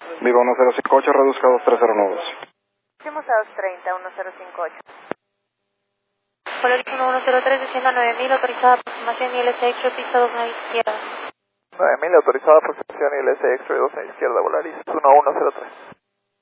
Viva 1058, reduzca 2309. Hicimos a 230, 1058. Polaris 1103, descienda 9000, autorizada aproximación ILS Extra, pista 2 9 izquierda. 9000, autorizada aproximación ILS Extra 2 izquierda, Polaris 1103.